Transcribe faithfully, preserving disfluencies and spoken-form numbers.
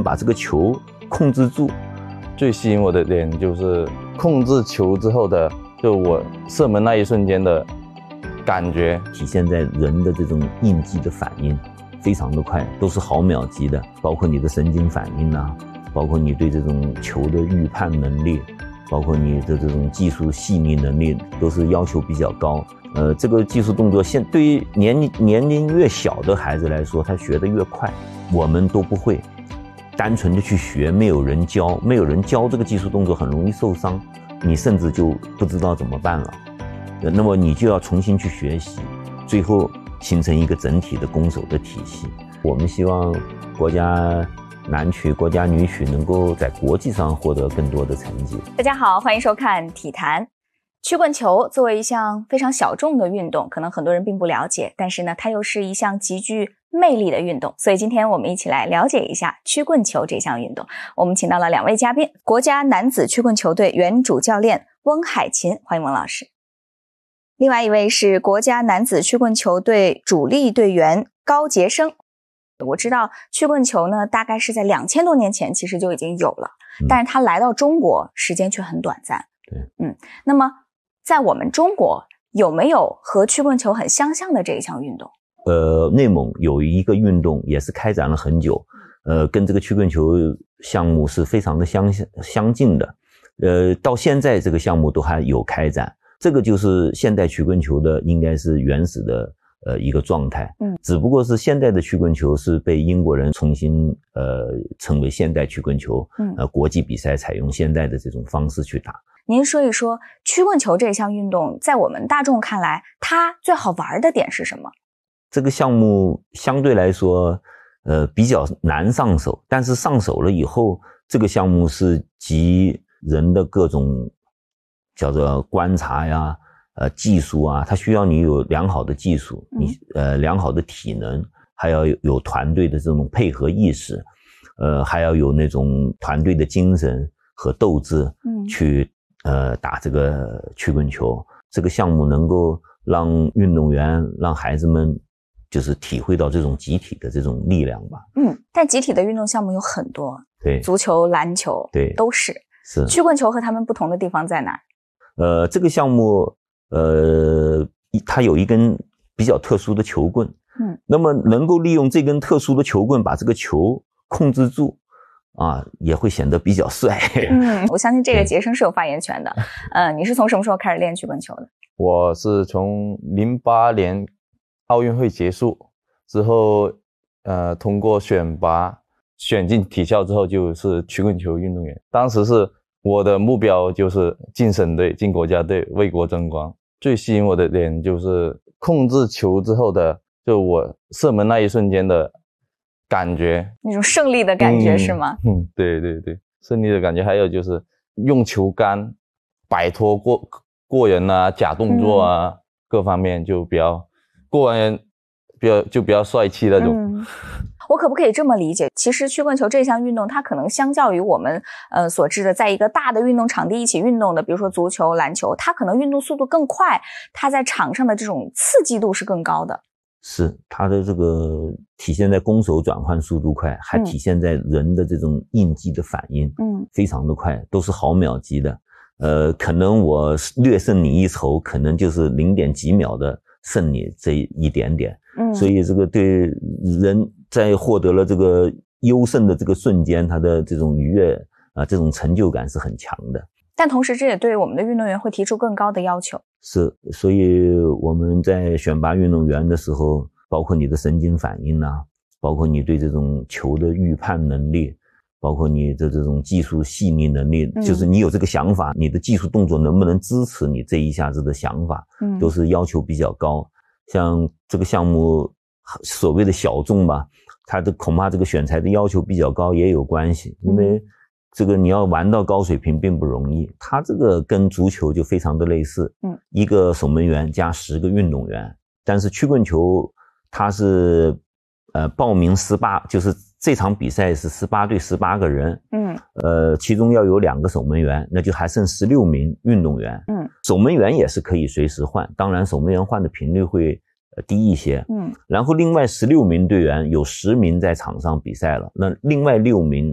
把这个球控制住。 最吸引我的点就是控制球之后的，就我射门那一瞬间的感觉， 体现在人的这种应激的反应非常的快，都是毫秒级的，包括你的神经反应啊，包括你对这种球的预判能力，包括你的这种技术细腻能力，都是要求比较高。呃，这个技术动作现对于年龄年龄越小的孩子来说，他学得越快，我们都不会单纯的去学，没有人教，没有人教这个技术动作很容易受伤，你甚至就不知道怎么办了。那么你就要重新去学习，最后形成一个整体的攻守的体系。我们希望国家男曲、国家女曲能够在国际上获得更多的成绩。 大家好，欢迎收看体坛。曲棍球作为一项非常小众的运动，可能很多人并不了解，但是呢，它又是一项极具魅力的运动。所以今天我们一起来了解一下曲棍球这项运动。我们请到了两位嘉宾，国家男子曲棍球队原主教练翁海琴，欢迎翁老师。另外一位是国家男子曲棍球队主力队员高杰生。我知道曲棍球呢，大概是在两千多年前其实就已经有了， 嗯、 但是它来到中国时间却很短暂。 对， 嗯，那么在我们中国有没有和曲棍球很相像的这一项运动？ 呃，内蒙有一个运动也是开展了很久，呃，跟这个曲棍球项目是非常的相相近的，呃，到现在这个项目都还有开展。这个就是现代曲棍球的应该是原始的呃一个状态， 嗯， 只不过是现代的曲棍球是被英国人重新呃称为现代曲棍球， 嗯， 呃国际比赛采用现代的这种方式去打。 您说一说曲棍球这项运动在我们大众看来它最好玩的点是什么？ 这个项目相对来说呃比较难上手，但是上手了以后，这个项目是集人的各种叫做观察呀，呃，技术啊，它需要你有良好的技术，你呃良好的体能，还要有有团队的这种配合意识，呃，还要有那种团队的精神和斗志， 嗯， 去呃打这个曲棍球。这个项目能够让运动员、让孩子们就是体会到这种集体的这种力量吧。 嗯，但集体的运动项目有很多， 对， 足球、篮球， 对， 都是。 是。 曲棍球和他们不同的地方在哪儿？ 呃，这个项目，呃，它有一根比较特殊的球棍， 嗯，那么能够利用这根特殊的球棍把这个球控制住，啊，也会显得比较帅。 嗯，我相信这个杰生是有发言权的。嗯、呃，你是从什么时候开始练曲棍球的？ 我是从零八年奥运会结束之后，呃，通过选拔选进体校之后，就是曲棍球运动员。当时是我的目标就是进省队、进国家队，为国争光。最吸引我的点就是控制球之后的，就我射门那一瞬间的感觉， 那种胜利的感觉、 嗯、 是吗？ 嗯，对对对，胜利的感觉。还有就是用球杆摆脱过过人啊、假动作啊、嗯，各方面就比较过完人，比较就比较帅气那种。 嗯，我可不可以这么理解？其实曲棍球这项运动，它可能相较于我们呃所知的，在一个大的运动场地一起运动的，比如说足球、篮球，它可能运动速度更快，它在场上的这种刺激度是更高的。 是，它的这个体现在攻守转换速度快，还体现在人的这种应激的反应， 嗯，非常的快，都是毫秒级的。呃，可能我略胜你一筹，可能就是零点几秒的胜你这一点点。 嗯， 所以这个对人在获得了这个优胜的这个瞬间，他的这种愉悦啊，这种成就感是很强的。 但同时这也对我们的运动员会提出更高的要求。 是，所以我们在选拔运动员的时候，包括你的神经反应啊，包括你对这种球的预判能力，包括你的这种技术细腻能力，嗯，就是你有这个想法，你的技术动作能不能支持你这一下子的想法， 嗯， 都是要求比较高。像这个项目所谓的小众吧，它的恐怕这个选材的要求比较高也有关系，因为这个你要玩到高水平并不容易。它这个跟足球就非常的类似， 嗯，一个守门员加十个运动员，但是曲棍球它是呃报名十八，就是这场比赛是十八对十八个人， 嗯， 呃，其中要有两个守门员，那就还剩十六名运动员， 嗯， 守门员也是可以随时换，当然守门员换的频率会呃低一些， 嗯， 然后另外十六名队员有十名在场上比赛了，那另外六名